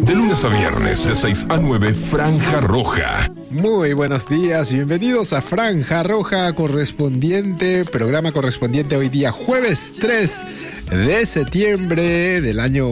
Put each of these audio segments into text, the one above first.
De lunes a viernes, de 6 a 9, Franja Roja. Muy buenos días, bienvenidos a Franja Roja programa correspondiente hoy día, jueves 3 de septiembre del año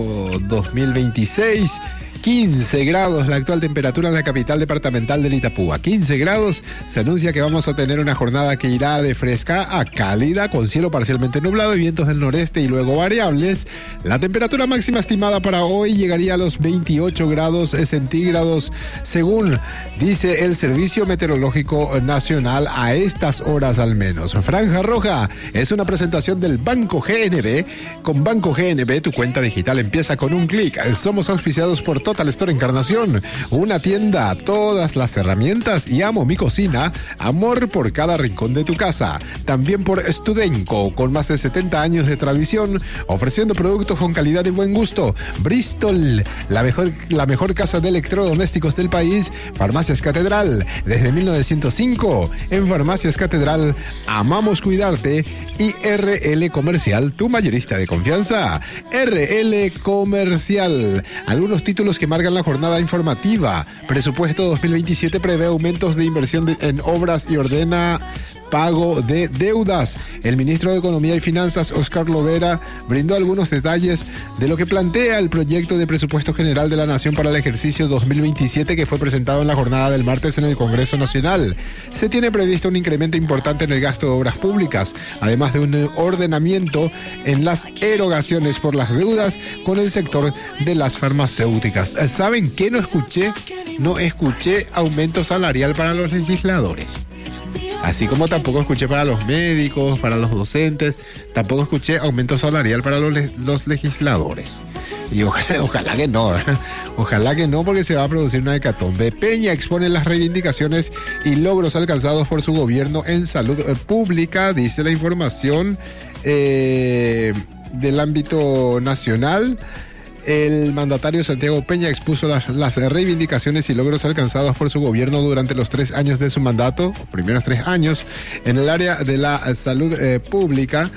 2026. 15 grados la actual temperatura en la capital departamental del Itapúa. 15 grados, se anuncia que vamos a tener una jornada que irá de fresca a cálida, con cielo parcialmente nublado y vientos del noreste y luego variables. La temperatura máxima estimada para hoy llegaría a los 28 grados centígrados, según dice el Servicio Meteorológico Nacional a estas horas al menos. Franja Roja es una presentación del Banco GNB. Con Banco GNB tu cuenta digital empieza con un clic. Somos auspiciados por Total Store Encarnación, una tienda, todas las herramientas y amo mi cocina, amor por cada rincón de tu casa. También por Studenco, con más de 70 años de tradición, ofreciendo productos con calidad y buen gusto. Bristol, la mejor casa de electrodomésticos del país. Farmacias Catedral, desde 1905. En Farmacias Catedral, amamos cuidarte. Y RL Comercial, tu mayorista de confianza. RL Comercial, algunos títulos que marcan la jornada informativa. Presupuesto 2027 prevé aumentos de inversión en obras y ordena pago de deudas. El ministro de Economía y Finanzas, Oscar Lovera, brindó algunos detalles de lo que plantea el proyecto de presupuesto general de la Nación para el ejercicio 2027 que fue presentado en la jornada del martes en el Congreso Nacional. Se tiene previsto un incremento importante en el gasto de obras públicas, además de un ordenamiento en las erogaciones por las deudas con el sector de las farmacéuticas. ¿Saben qué no escuché? No escuché aumento salarial para los legisladores. Así como tampoco escuché para los médicos, para los docentes, tampoco escuché aumento salarial para los legisladores. Y ojalá que no, ¿verdad? Ojalá que no, porque se va a producir una hecatombe. Peña expone las reivindicaciones y logros alcanzados por su gobierno en salud pública, dice la información del ámbito nacional. El mandatario Santiago Peña expuso las reivindicaciones y logros alcanzados por su gobierno durante los 3 años de su mandato, primeros 3 años, en el área de la salud pública.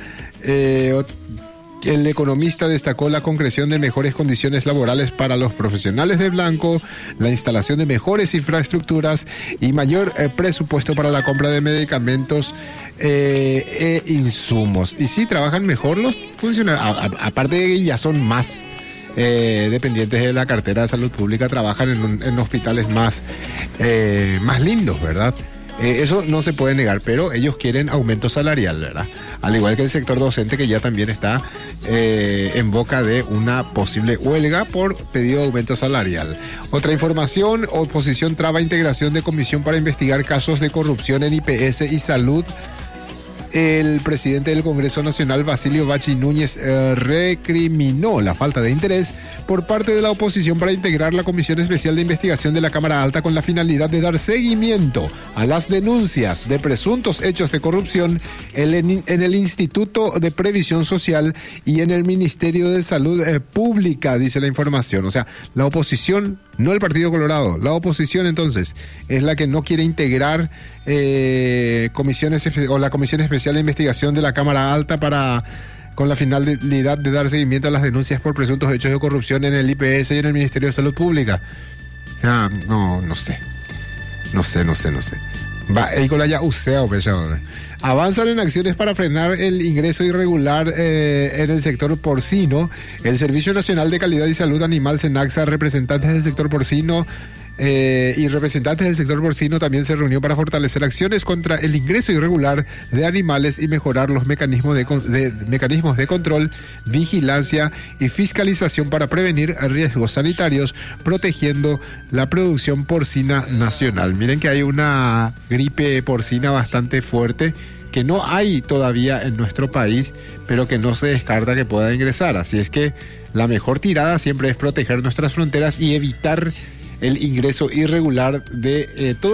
El economista destacó la concreción de mejores condiciones laborales para los profesionales de blanco, la instalación de mejores infraestructuras y mayor presupuesto para la compra de medicamentos e insumos. Y sí, trabajan mejor los funcionarios, aparte de que ya son más dependientes de la cartera de salud pública, trabajan en hospitales más lindos, ¿verdad? Eso no se puede negar, pero ellos quieren aumento salarial, ¿verdad? Al igual que el sector docente, que ya también está en boca de una posible huelga por pedido de aumento salarial. Otra información: oposición traba integración de comisión para investigar casos de corrupción en IPS y salud. El presidente del Congreso Nacional, Basilio Bachi Núñez, recriminó la falta de interés por parte de la oposición para integrar la Comisión Especial de Investigación de la Cámara Alta con la finalidad de dar seguimiento a las denuncias de presuntos hechos de corrupción en el Instituto de Previsión Social y en el Ministerio de Salud Pública, dice la información. O sea, la oposición, no el Partido Colorado, la oposición entonces es la que no quiere integrar la Comisión Especial de Investigación de la Cámara Alta con la finalidad de dar seguimiento a las denuncias por presuntos hechos de corrupción en el IPS y en el Ministerio de Salud Pública. O sea, no sé. Avanzan en acciones para frenar el ingreso irregular en el sector porcino. El Servicio Nacional de Calidad y Salud Animal, SENACSA, representantes del sector porcino y representantes del sector porcino también se reunió para fortalecer acciones contra el ingreso irregular de animales y mejorar los mecanismos de control, vigilancia y fiscalización para prevenir riesgos sanitarios, protegiendo la producción porcina nacional. Miren que hay una gripe porcina bastante fuerte que no hay todavía en nuestro país, pero que no se descarta que pueda ingresar. Así es que la mejor tirada siempre es proteger nuestras fronteras y evitar el ingreso irregular de todo